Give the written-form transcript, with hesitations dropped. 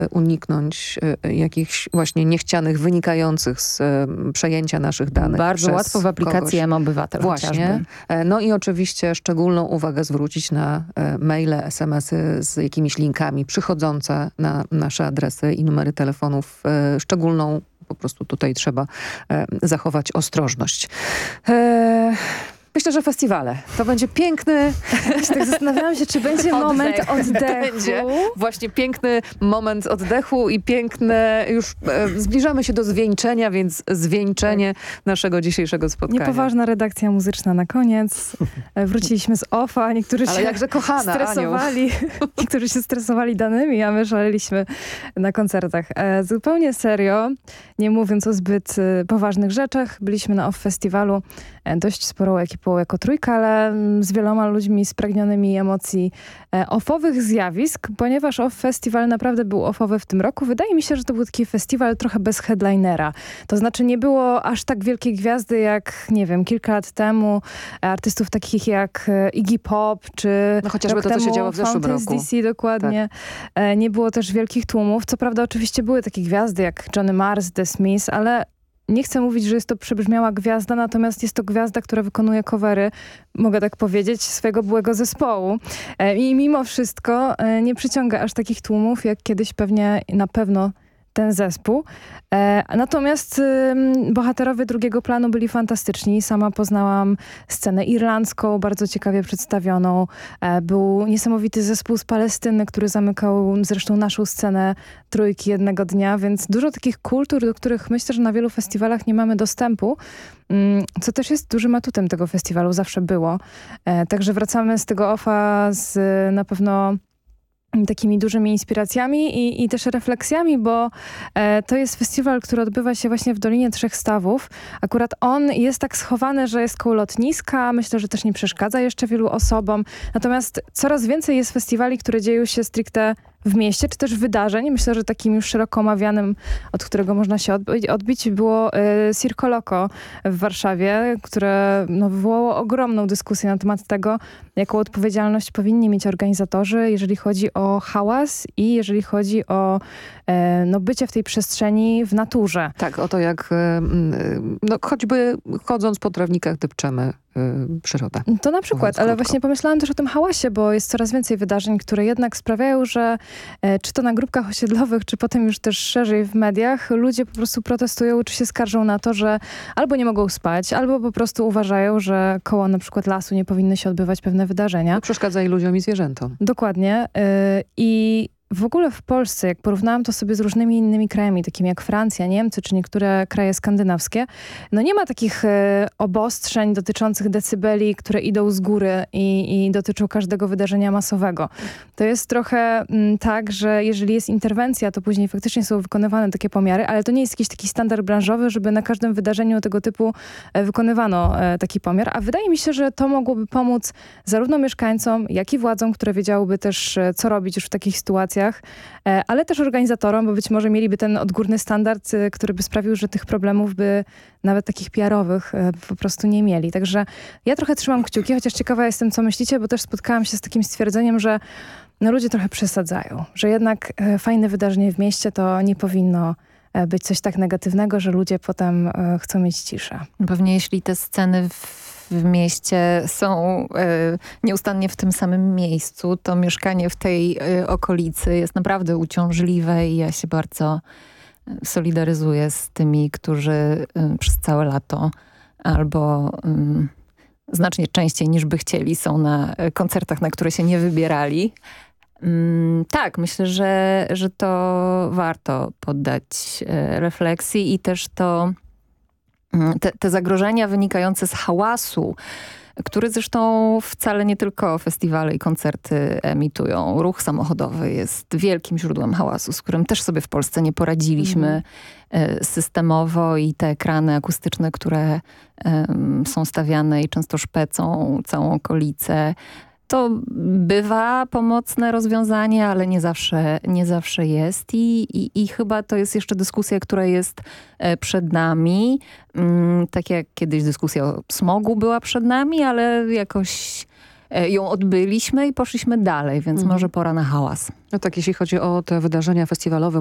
uniknąć jakichś właśnie niechcianych, wynikających z przejęcia naszych danych. Bardzo łatwo w aplikacji mObywatel właśnie. No i oczywiście szczególną uwagę zwrócić na maile, SMS-y z jakimiś linkami przychodzące na nasze adresy i numery telefonów. Szczególną po prostu tutaj trzeba zachować ostrożność. Myślę, że festiwale. To będzie piękny... Tak zastanawiałam się, czy będzie moment oddechu. Będzie właśnie piękny moment oddechu i piękne... Już zbliżamy się do zwieńczenia, więc zwieńczenie naszego dzisiejszego spotkania. Niepoważna redakcja muzyczna na koniec. Wróciliśmy z OFA. Niektórzy się jakże kochana, stresowali. Niektórzy się stresowali danymi, a my szaleliśmy na koncertach. Zupełnie serio, nie mówiąc o zbyt poważnych rzeczach, byliśmy na OFF Festiwalu dość sporą ekipą jako trójka, ale z wieloma ludźmi spragnionymi emocji offowych zjawisk, ponieważ OFF Festiwal naprawdę był offowy w tym roku. Wydaje mi się, że to był taki festiwal trochę bez headlinera. To znaczy nie było aż tak wielkiej gwiazdy jak, nie wiem, kilka lat temu artystów takich jak Iggy Pop, czy no chociażby to, co się działo w zeszłym roku. DC, dokładnie. Tak. Nie było też wielkich tłumów. Co prawda oczywiście były takie gwiazdy jak Johnny Mars, The Smiths, ale nie chcę mówić, że jest to przebrzmiała gwiazda, natomiast jest to gwiazda, która wykonuje covery, mogę tak powiedzieć, swojego byłego zespołu. I mimo wszystko nie przyciąga aż takich tłumów, jak kiedyś pewnie na pewno ten zespół. Natomiast bohaterowie drugiego planu byli fantastyczni. Sama poznałam scenę irlandzką, bardzo ciekawie przedstawioną. Był niesamowity zespół z Palestyny, który zamykał zresztą naszą scenę trójki jednego dnia, więc dużo takich kultur, do których myślę, że na wielu festiwalach nie mamy dostępu, co też jest dużym atutem tego festiwalu, zawsze było. Także wracamy z tego OFA z na pewno takimi dużymi inspiracjami i też refleksjami, bo to jest festiwal, który odbywa się właśnie w Dolinie Trzech Stawów. Akurat on jest tak schowany, że jest koło lotniska. Myślę, że też nie przeszkadza jeszcze wielu osobom. Natomiast coraz więcej jest festiwali, które dzieją się stricte w mieście, czy też wydarzeń. Myślę, że takim już szeroko omawianym, od którego można się odbić, było Circo Loco w Warszawie, które wywołało ogromną dyskusję na temat tego, jaką odpowiedzialność powinni mieć organizatorzy, jeżeli chodzi o hałas i jeżeli chodzi o bycie w tej przestrzeni w naturze. Tak, o to jak choćby chodząc po trawnikach depczemy przyrodę. To na przykład, ale właśnie pomyślałam też o tym hałasie, bo jest coraz więcej wydarzeń, które jednak sprawiają, że czy to na grupkach osiedlowych, czy potem już też szerzej w mediach, ludzie po prostu protestują, czy się skarżą na to, że albo nie mogą spać, albo po prostu uważają, że koło na przykład lasu nie powinny się odbywać pewne wydarzenia. To przeszkadza i ludziom, i zwierzętom. Dokładnie. I w ogóle w Polsce, jak porównałam to sobie z różnymi innymi krajami, takimi jak Francja, Niemcy, czy niektóre kraje skandynawskie, nie ma takich obostrzeń dotyczących decybeli, które idą z góry i dotyczą każdego wydarzenia masowego. To jest trochę tak, że jeżeli jest interwencja, to później faktycznie są wykonywane takie pomiary, ale to nie jest jakiś taki standard branżowy, żeby na każdym wydarzeniu tego typu wykonywano taki pomiar. A wydaje mi się, że to mogłoby pomóc zarówno mieszkańcom, jak i władzom, które wiedziałyby też, co robić już w takich sytuacjach, ale też organizatorom, bo być może mieliby ten odgórny standard, który by sprawił, że tych problemów by nawet takich PR-owych po prostu nie mieli. Także ja trochę trzymam kciuki, chociaż ciekawa jestem, co myślicie, bo też spotkałam się z takim stwierdzeniem, że ludzie trochę przesadzają, że jednak fajne wydarzenie w mieście to nie powinno być coś tak negatywnego, że ludzie potem chcą mieć ciszę. Pewnie jeśli te sceny w mieście są nieustannie w tym samym miejscu, to mieszkanie w tej okolicy jest naprawdę uciążliwe i ja się bardzo solidaryzuję z tymi, którzy przez całe lato albo znacznie częściej niż by chcieli są na koncertach, na które się nie wybierali. Tak, myślę, że to warto poddać refleksji i też to te zagrożenia wynikające z hałasu, który zresztą wcale nie tylko festiwale i koncerty emitują. Ruch samochodowy jest wielkim źródłem hałasu, z którym też sobie w Polsce nie poradziliśmy systemowo i te ekrany akustyczne, które są stawiane i często szpecą całą okolicę. To bywa pomocne rozwiązanie, ale nie zawsze jest i chyba to jest jeszcze dyskusja, która jest przed nami. Tak jak kiedyś dyskusja o smogu była przed nami, ale jakoś ją odbyliśmy i poszliśmy dalej, więc może pora na hałas. No tak, jeśli chodzi o te wydarzenia festiwalowe,